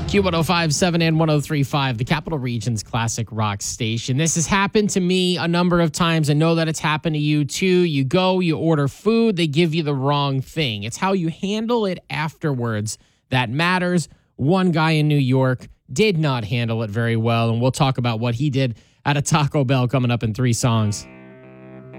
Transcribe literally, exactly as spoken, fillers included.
Q one oh five point seven and one oh three point five, the Capital Region's classic rock station. This has happened to me a number of times. I know that it's happened to you too. You go, you order food, they give you the wrong thing. It's how you handle it afterwards that matters. One guy in New York did not handle it very well, and we'll talk about what he did at a Taco Bell coming up in three songs.